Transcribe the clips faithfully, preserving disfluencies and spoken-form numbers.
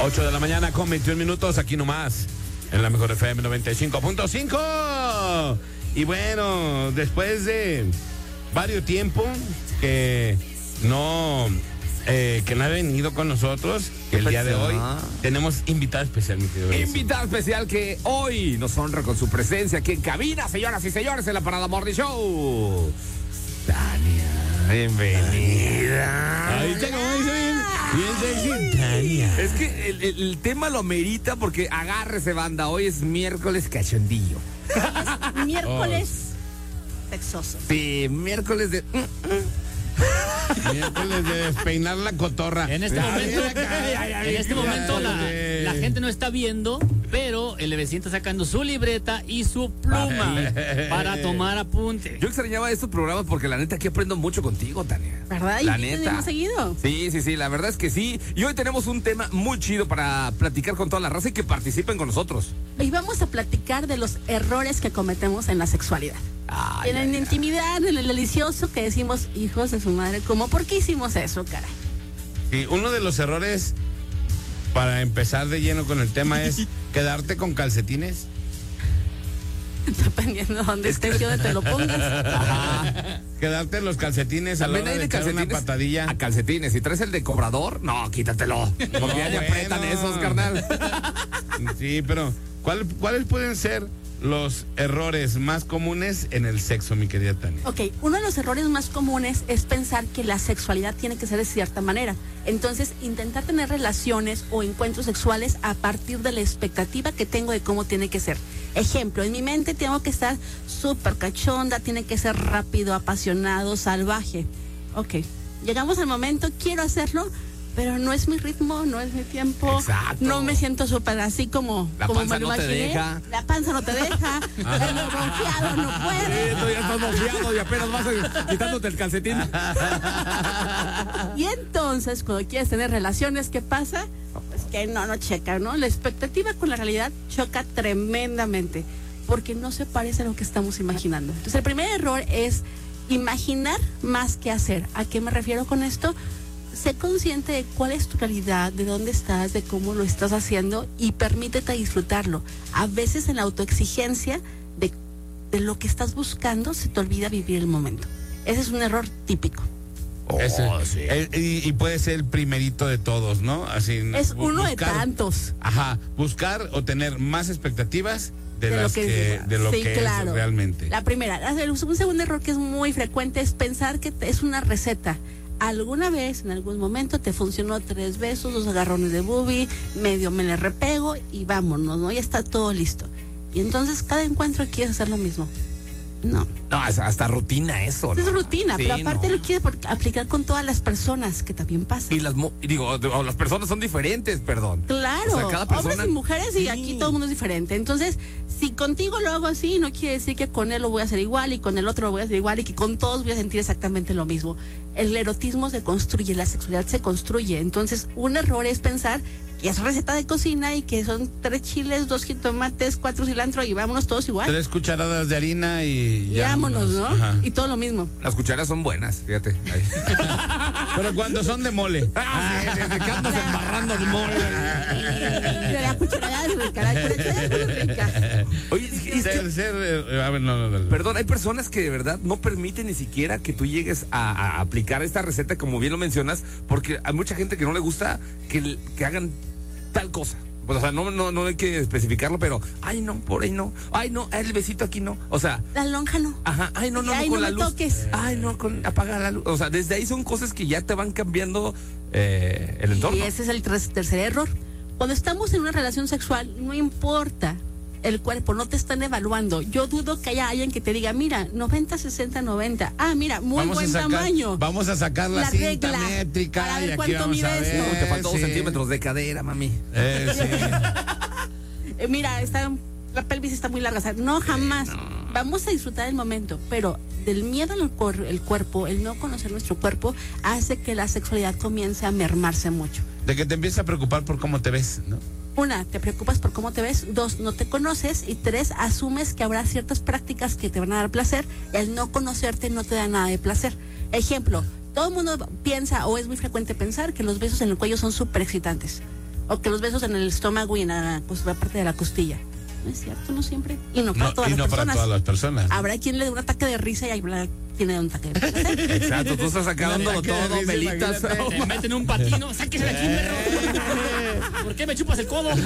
ocho de la mañana con veintiún minutos, aquí nomás, en la mejor F M noventa y cinco punto cinco. Y bueno, después de varios tiempos que no, eh, que no ha venido con nosotros, que el día de hoy tenemos invitada especial, mi querido. Invitada especial que hoy nos honra con su presencia aquí en cabina, señoras y señores, en la Parada Morning Show. Tania, bienvenida. Ahí está, como dice bien, bien sexy, Tania. Es que el, el, el tema lo amerita porque agárrese, banda, hoy es miércoles cachondillo. Es miércoles oh. sexoso. Sí, miércoles de... Miércoles de despeinar la cotorra. En este momento, en este momento la, la gente no está viendo, pero el vecino está sacando su libreta y su pluma para tomar apunte. Yo extrañaba estos programas porque la neta aquí aprendo mucho contigo, Tania. ¿Verdad? La ¿Y neta. tenemos seguido? Sí, sí, sí, la verdad es que sí. Y hoy tenemos un tema muy chido para platicar con toda la raza y que participen con nosotros. Hoy vamos a platicar de los errores que cometemos en la sexualidad. Ay, en ay, la ay. intimidad, en el delicioso, que decimos, hijos de su madre, ¿cómo? ¿Por qué hicimos eso, caray? Sí, uno de los errores, para empezar de lleno con el tema, es quedarte con calcetines. Dependiendo de dónde estés y dónde te lo pongas. Ajá. Quedarte en los calcetines a la También hora hay de de echar una calcetines patadilla. a calcetines. Si traes el de cobrador, no, quítatelo. Porque No, ya le aprietan bueno. esos, carnal. Sí, pero ¿cuál, ¿cuáles pueden ser los errores más comunes en el sexo, mi querida Tania? Ok, uno de los errores más comunes es pensar que la sexualidad tiene que ser de cierta manera. Entonces, intentar tener relaciones o encuentros sexuales a partir de la expectativa que tengo de cómo tiene que ser. Ejemplo, en mi mente tengo que estar súper cachonda, tiene que ser rápido, apasionado, salvaje. Ok, llegamos al momento, quiero hacerlo, pero no es mi ritmo, no es mi tiempo. Exacto. No me siento súper así como, La como panza me lo no te imaginé. deja. La panza no te deja. El bronceado no puede. Esto ya estás confiado y apenas vas a- quitándote el calcetín. Y entonces, cuando quieres tener relaciones, ¿qué pasa? Pues que no, no checa, ¿no? La expectativa con la realidad choca tremendamente, porque no se parece a lo que estamos imaginando. Entonces, el primer error es imaginar más que hacer. ¿A qué me refiero con esto? Sé consciente de cuál es tu realidad, de dónde estás, de cómo lo estás haciendo y permítete disfrutarlo. A veces en la autoexigencia de, de lo que estás buscando se te olvida vivir el momento. Ese es un error típico. Ese- Oh, sí. el- y, y puede ser el primerito de todos, ¿no? Así, Es bu- uno de buscar- tantos. Ajá, buscar o tener más expectativas de, De lo las que que, es. de lo Sí, que claro. es realmente. La primera, un segundo error que es muy frecuente es pensar que te- es una receta. Alguna vez, en algún momento, te funcionó tres besos, dos agarrones de boobie, medio me le repego y vámonos, ¿no? Ya está todo listo. Y entonces cada encuentro quieres hacer lo mismo. No. No, es hasta rutina eso, ¿no? Es rutina, Sí, pero aparte no. lo quieres por- aplicar con todas las personas, que también pasa. Y las, mo- y digo, o las personas son diferentes, perdón. Claro, O sea, cada persona- hombres y mujeres y Sí. aquí todo el mundo es diferente. Entonces, si contigo lo hago así, no quiere decir que con él lo voy a hacer igual y con el otro lo voy a hacer igual y que con todos voy a sentir exactamente lo mismo. El erotismo se construye, la sexualidad se construye. Entonces, un error es pensar que es receta de cocina y que son tres chiles, dos jitomates, cuatro cilantro y vámonos todos igual. Tres cucharadas de harina y Y ya vámonos, ¿no? Ajá. Y todo lo mismo. Las cucharas son buenas, fíjate. Ahí. Pero cuando son de mole. Ah, sí, desde que andas embarrando el mole. De la cucharada es rica, la cucharada es muy rica. Oye, es que- es que- Ser- ser, eh, a ver, no, no, no. perdón, hay personas que de verdad no permiten ni siquiera que tú llegues a, a aplicar esta receta, como bien lo mencionas, porque hay mucha gente que no le gusta que, que hagan tal cosa. Pues, o sea, no, no, no hay que especificarlo, pero, ay, no, por ahí no. Ay, no, el besito aquí no. O sea, La lonja no. ajá, ay, no, no, Ay, no, con no la me luz. toques. Ay, no, con, apaga la luz. O sea, desde ahí son cosas que ya te van cambiando eh, el entorno. Y ese es el tres- tercer error. Cuando estamos en una relación sexual, no importa el cuerpo, no te están evaluando. Yo dudo que haya alguien que te diga, mira, noventa, sesenta, noventa. Ah, mira, muy Vamos buen a sacar, tamaño. Vamos a sacar la, La cinta regla, métrica para ver y aquí cuánto vamos a mide ver. esto. Te faltó dos sí. centímetros de cadera, mami. Eh, sí. Eh, mira, está, la pelvis está muy larga. O sea, no, jamás. Vamos a disfrutar el momento, pero del miedo al cor- el cuerpo, el no conocer nuestro cuerpo, hace que la sexualidad comience a mermarse mucho. De que te empiezas a preocupar por cómo te ves, ¿no? Una, te preocupas por cómo te ves. Dos, no te conoces. Y tres, asumes que habrá ciertas prácticas que te van a dar placer y al no conocerte no te da nada de placer. Ejemplo, todo el mundo piensa o es muy frecuente pensar que los besos en el cuello son súper excitantes. O que los besos en el estómago y en la, pues, la parte de la costilla. No es cierto, no siempre. Y no para No, todas y las no para personas. todas las personas. Habrá quien le dé un ataque de risa y habrá quien le dé un ataque de risa. Exacto, tú estás acá dándolo ataque de todo, risa, velitas. imagínate. Te meten un patino, sáquese de aquí, perro. ¿Por qué me chupas el codo?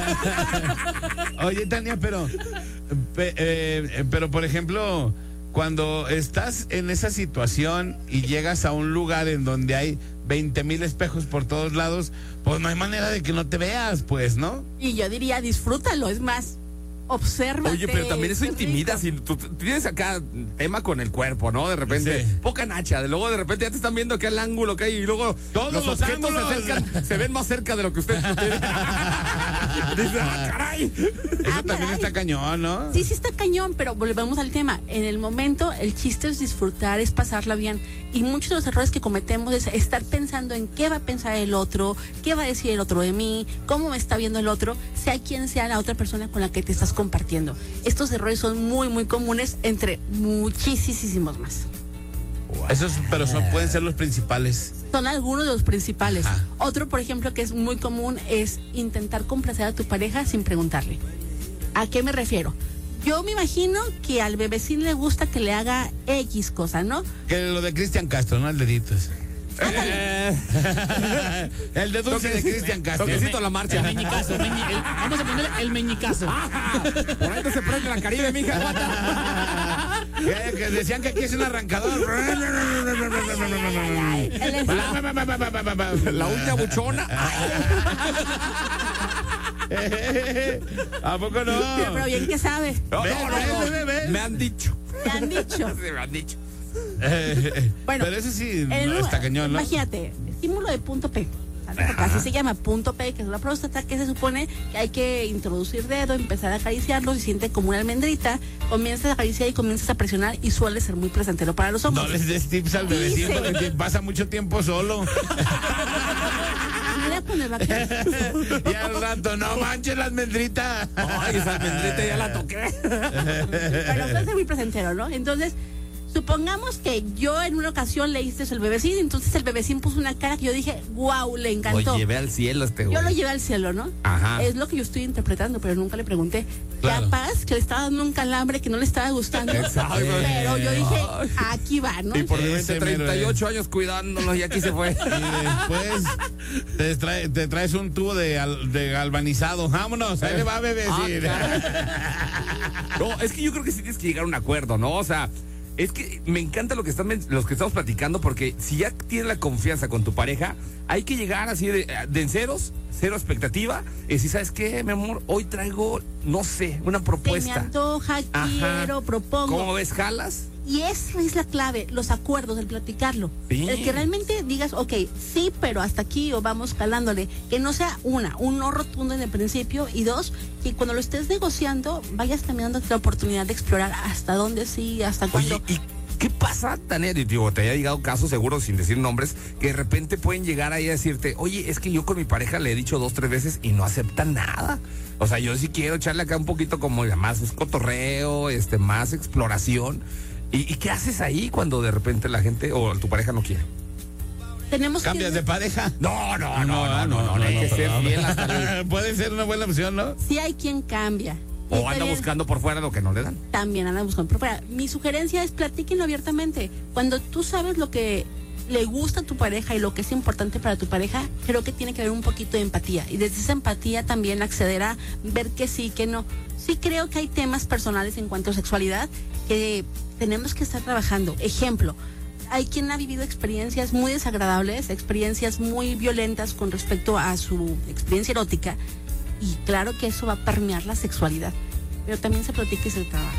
Oye, Tania, pero, pe- eh, pero por ejemplo, cuando estás en esa situación y llegas a un lugar en donde hay veinte mil espejos por todos lados, pues no hay manera de que no te veas, pues, ¿no? Y yo diría, disfrútalo, es más, observa. Oye, pero también eso intimida. Si tú tú tienes acá tema con el cuerpo, ¿no? De repente, Sí. poca nacha. De luego de repente ya te están viendo que el ángulo que hay y luego Todos los objetos se, ángulos. acercan, se ven más cerca de lo que usted tiene. Dice, ah, caray. Eso Ah, también caray. está cañón, ¿no? Sí, sí está cañón, pero volvemos al tema. En el momento, el chiste es disfrutar, es pasarla bien. Y muchos de los errores que cometemos es estar pensando en qué va a pensar el otro, qué va a decir el otro de mí, cómo me está viendo el otro, sea quien sea la otra persona con la que te estás compartiendo. Estos errores son muy, muy comunes entre muchísimos más. Esos, pero son, pueden ser los principales. Son algunos de los principales. Ajá. Otro, por ejemplo, que es muy común es intentar complacer a tu pareja sin preguntarle. ¿A qué me refiero? Yo me imagino que al bebecín le gusta que le haga X cosa, ¿no? Que lo de Cristian Castro, ¿no? El dedito. ese. El de dulce de Cristian Castro. Toquecito a la marcha. El meñicazo. meñi- el- vamos a ponerle el meñicazo. Por ahí no se prende la Caribe, mija. Aguanta. Que, que decían que aquí es un arrancador. Él es- La uña buchona. ¿A poco no? pero, pero bien que sabe. No, Ve, no, no, ve, no. ve, ve, ve. Me han dicho. Te han dicho. Sí, me han dicho. Eh, Bueno, pero ese sí En el no, número- está cañón, ¿no? Imagínate, estímulo de punto P. ¿Sale? Porque así se llama, punto P, que es la próstata, que se supone que hay que introducir dedo, empezar a acariciarlo, se siente como una almendrita, comienzas a acariciar y comienzas a presionar y suele ser muy placentero para los hombres. No les des tips al bebecito Dice. que te pasa mucho tiempo solo. Mira con el vaquero. Y al rato, no manches la almendrita. Ay, esa almendrita ya la toqué. Pero suele ser muy placentero, ¿no? Entonces, supongamos que yo en una ocasión le hice eso al bebecín, entonces el bebecín puso una cara que yo dije, wow, le encantó. Lo llevé al cielo este güey. Yo lo llevé al cielo, ¿no? Ajá. Es lo que yo estoy interpretando, pero nunca le pregunté. Claro. Capaz que le estaba dando un calambre que no le estaba gustando. Exacto. Pero yo dije, aquí va, ¿no? Y por de Ese repente mero treinta y ocho años cuidándolo y aquí se fue. Y después te, trae- te traes un tubo de, al- de galvanizado. Vámonos, ahí le va, bebecito. No, es que yo creo que sí tienes que llegar a un acuerdo, ¿no? O sea, es que me encanta lo que están men- los que estamos platicando, porque si ya tienes la confianza con tu pareja, hay que llegar así de, de en ceros, cero expectativa, y si sabes qué, mi amor, hoy traigo, no sé, una Se me propuesta. antoja, Ajá. quiero, propongo. ¿Cómo ves, jalas? Y esa es la clave, los acuerdos, el platicarlo. Sí. El que realmente digas, ok, sí, pero hasta aquí o vamos calándole. Que no sea una, un no rotundo en el principio, y dos, que cuando lo estés negociando vayas también dándote la oportunidad de explorar hasta dónde sí, hasta cuándo. Oye, ¿y qué pasa, Tania? Digo, te haya llegado casos seguros, sin decir nombres, que de repente pueden llegar ahí a decirte, oye, es que yo con mi pareja le he dicho dos, tres veces y no acepta nada. O sea, yo sí quiero echarle acá un poquito como más cotorreo, este, más exploración. ¿Y, ¿Y qué haces ahí cuando de repente la gente o tu pareja no quiere? Tenemos ¿Cambias que de pareja? No, no, no, no, no, no, hay que ser fiel hasta el- Puede ser una buena opción, ¿no? sí hay quien cambia. Y O está anda bien. buscando por fuera lo que no le dan. También anda buscando. Pero para, mi sugerencia es platíquenlo abiertamente. Cuando tú sabes lo que le gusta a tu pareja y lo que es importante para tu pareja, creo que tiene que haber un poquito de empatía. Y desde esa empatía también acceder a ver que sí, que no. Sí creo que hay temas personales en cuanto a sexualidad que tenemos que estar trabajando. Ejemplo, hay quien ha vivido experiencias muy desagradables, experiencias muy violentas con respecto a su experiencia erótica. Y claro que eso va a permear la sexualidad. Pero también se platica y se trabaja.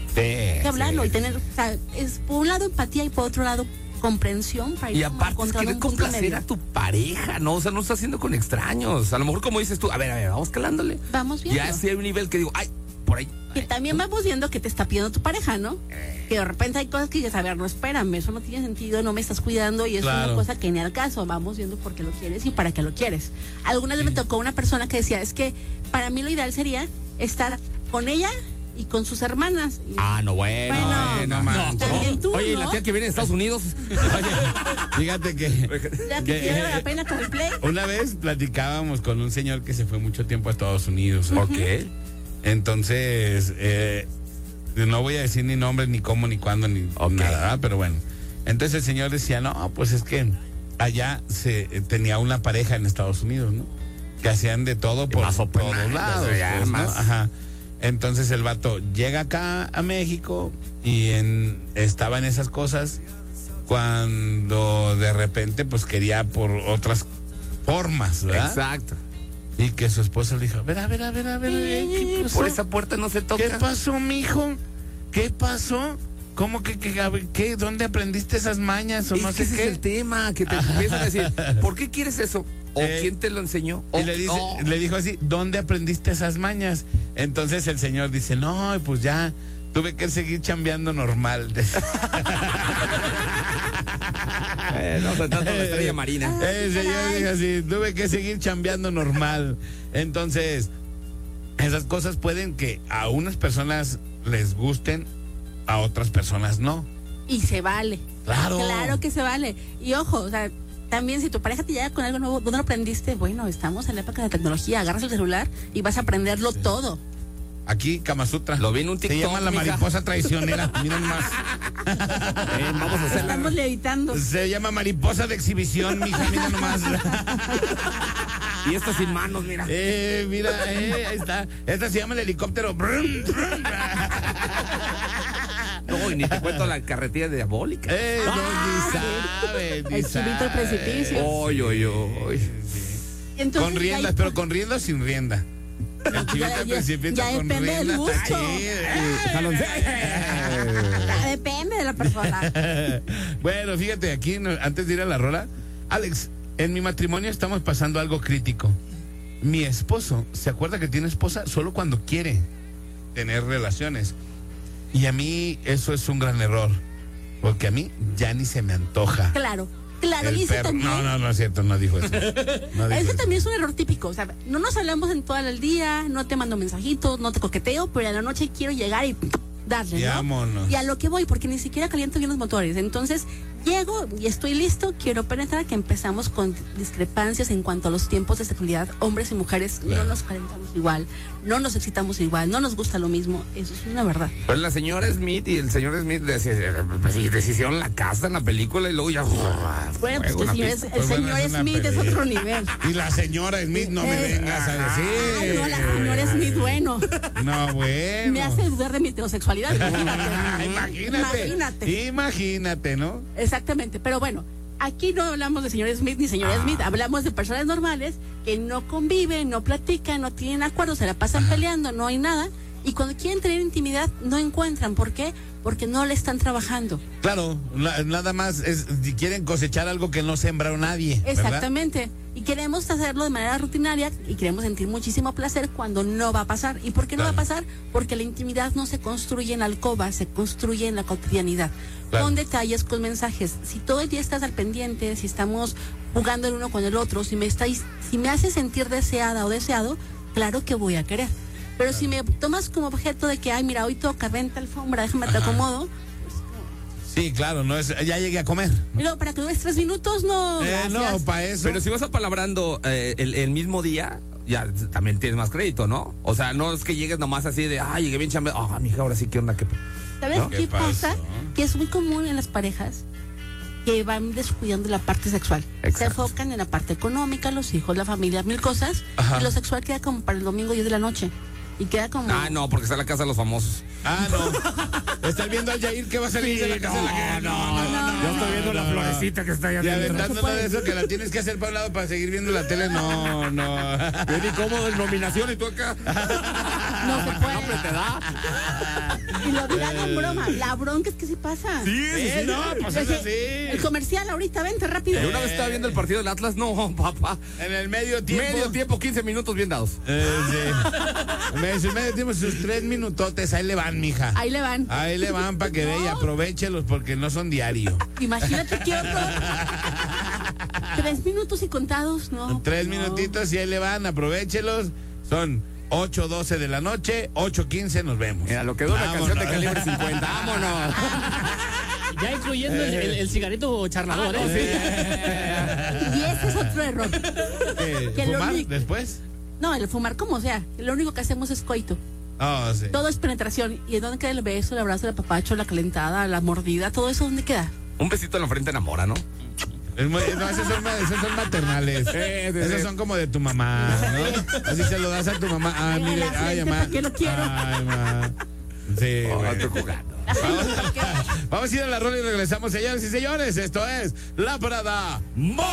Hay que hablarlo y tener, o sea, es por un lado empatía y por otro lado comprensión para ir Y como aparte es encontrando querer un punto complacer medio. a tu pareja, ¿no? O sea, no estás haciendo con extraños. A lo mejor como dices tú, a ver, a ver, vamos calándole. Vamos viendo. Ya si hay un nivel que digo, ay, por ahí. Que también vamos viendo que te está pidiendo tu pareja, ¿no? Que de repente hay cosas que dices, a ver, no, espérame, eso no tiene sentido, no me estás cuidando y es Claro. una cosa que ni al caso, vamos viendo por qué lo quieres y para qué lo quieres. Alguna vez me tocó una persona que decía, es que para mí lo ideal sería estar con ella y con sus hermanas. Y- Ah, no, bueno. Bueno, no, man. también tú, Oye, ¿y ¿no? la tía que viene de Estados Unidos? Fíjate que, Ya que que, te la pena con el play. una vez platicábamos con un señor que se fue mucho tiempo a Estados Unidos. Ok. Entonces, eh, no voy a decir ni nombre, ni cómo, ni cuándo, ni Ok. nada, ¿verdad? Pero bueno. Entonces el señor decía, no, pues es que allá se eh, tenía una pareja en Estados Unidos, ¿no? Que hacían de todo por más open todos mind, lados. o sea, pues, ¿no? más- Ajá. Entonces el vato llega acá a México y en, estaba en esas cosas cuando de repente pues quería por otras formas, ¿verdad? Exacto. Y que su esposa le dijo, a ver, a ver, a ver, a ver, eh, ¿qué pasó? Por esa puerta no se toca. ¿Qué pasó, mijo? ¿Qué pasó? ¿Cómo que, que, a ver, qué? ¿Dónde aprendiste esas mañas o Es no que sé ese qué? es el tema, que te empiezan a decir, ¿por qué quieres eso? ¿O Eh, quién te lo enseñó? Y O- le, dice, no. le dijo así, ¿dónde aprendiste esas mañas? Entonces el señor dice, no, pues ya tuve que seguir chambeando normal. Eh, no, sentando la estrella marina. El señor dijo así, tuve que seguir chambeando normal. Entonces, esas cosas pueden que a unas personas les gusten, a otras personas no. Y se vale. Claro. Claro que se vale. Y ojo, o sea, también si tu pareja te llega con algo nuevo, ¿dónde lo aprendiste? Bueno, estamos en la época de tecnología, agarras el celular y vas a aprenderlo todo. Aquí, Kama Sutra. Lo vi en un Se TikTok, llama la mija. mariposa traicionera. Miren más. Eh, vamos a hacer la... Estamos levitando. Se llama mariposa de exhibición, mija. Mira nomás. Y esta sin manos, mira. Eh, mira, eh, ahí está. Esta se llama el helicóptero. Brum, brum. No, y ni te cuento la carretilla diabólica. Eh, no, ni sabe, ni El chivito al sabe. precipicio. Oy, oy, oy. Y entonces, Con riendas, ahí- pero con rienda o sin rienda. El chivito Ya- al ya- precipicio ya con depende del rienda. gusto. Ahí, eh. Ya depende de la persona. Bueno, fíjate, aquí no- antes de ir a la rola, Alex, en mi matrimonio estamos pasando algo crítico. Mi esposo se acuerda que tiene esposa solo cuando quiere tener relaciones. Y a mí eso es un gran error, porque a mí ya ni se me antoja. Claro, claro, El y eso perro- también. No, no, no es cierto, no dijo eso. No dijo Eso eso. también es un error típico. O sea, no nos hablamos en todo el día, no te mando mensajitos, no te coqueteo, pero a la noche quiero llegar y darle, Y ¿no? vámonos. Y a lo que voy, porque ni siquiera caliento bien los motores. Entonces, llego y estoy listo, quiero penetrar, que empezamos con discrepancias en cuanto a los tiempos de sexualidad. Hombres y mujeres Claro. no nos calentamos igual, no nos excitamos igual, no nos gusta lo mismo. Eso es una verdad. Pues la señora Smith y el señor Smith deci- pues, sí, decidieron la casa en la película y luego ya. Bueno, pues fuego, el una señor, pista. el Pues bueno, señor es una Smith es pelea. otro nivel. Y la señora Smith, no me Eh, vengas a Ay, decir. no, la señora Smith, bueno. No, bueno. Me hace dudar de mi heterosexualidad. Ah, imagínate. Imagínate. Imagínate, ¿no? Exactamente, pero bueno, aquí no hablamos de señor Smith ni señora Smith, hablamos de personas normales que no conviven, no platican, no tienen acuerdos, se la pasan peleando, no hay nada, y cuando quieren tener intimidad no encuentran. ¿Por qué? Porque no le están trabajando. Claro, na- nada más es si quieren cosechar algo que no sembró nadie. ¿verdad? Exactamente. Y queremos hacerlo de manera rutinaria y queremos sentir muchísimo placer cuando no va a pasar. ¿Y por qué no Claro. va a pasar? Porque la intimidad no se construye en la alcoba, se construye en la cotidianidad. Claro. Con detalles, con mensajes. Si todo el día estás al pendiente, si estamos jugando el uno con el otro, si me estáis, si me hace sentir deseada o deseado, claro que voy a querer. Pero si me tomas como objeto de que, ay, mira, hoy toca, venta alfombra, déjame te acomodo. Sí, claro, no es, ya llegué a comer. Y luego, para que dures tres minutos, no. Eh, no, gracias. para eso. Pero si vas apalabrando eh, el, el mismo día, ya también tienes más crédito, ¿no? O sea, no es que llegues nomás así de, ah, llegué bien chambeado. Ah, mija, ahora sí, ¿qué onda? ¿Qué... ¿Sabes ¿No? qué, ¿Qué pasa? pasó? Que es muy común en las parejas que van descuidando la parte sexual. Se Exacto. enfocan en la parte económica, los hijos, la familia, mil cosas. Ajá. Y lo sexual queda como para el domingo diez de la noche. Y queda como... Ah, no, porque está la casa de los famosos. Ah, no. ¿Estás viendo al Jair que va a salir de la casa de la que- No, no, no, no. Yo estoy viendo la florecita que está allá Y adentro. aventándola de eso que la tienes que hacer para un lado para seguir viendo la tele. No, no. Bien incómodo en nominación y tú acá. No se puede. Hombre, te da. Y lo dirán en broma. La bronca es que sí pasa. Eh, no, pues es El así. comercial ahorita, vente rápido. Una vez estaba viendo el partido del Atlas, no, papá. En el medio tiempo. Medio tiempo, quince minutos bien dados. Eh, sí. Me dice, medio tiempo, sus tres minutotes, ahí le van, mija. Ahí le van. Ahí le van para que vea y aprovechelos porque no son diario. Imagínate qué horror. Tres minutos y contados, no. Tres no. minutitos y ahí le van, aprovechelos. Son ocho doce de la noche, ocho quince nos vemos. Mira, lo que dura una canción de Vámonos. calibre cincuenta. ¡Vámonos! Ya incluyendo el, el- el cigarrito charlador, ¿eh? Y ese es otro error. Eh, Que lo ¿Fumar único- después? No, el fumar como sea. Lo único que hacemos es coito. Oh, sí. Todo es penetración. ¿Y en dónde queda el beso, el abrazo, el apapacho, la calentada, la mordida? ¿Todo eso dónde queda? Un besito en la frente enamora, ¿no? Es muy- no, esos son, esos son maternales. Sí, sí, Esos sí. son como de tu mamá, ¿no? Así se lo das a tu mamá. Ah, Ay, mire, la ay, frente, mamá. ¿para qué lo quiero? Ay, mamá. Sí, Oh, güey. estoy jugando. Vamos, vamos a ir a la rola y regresamos, señores y señores. Esto es La Parada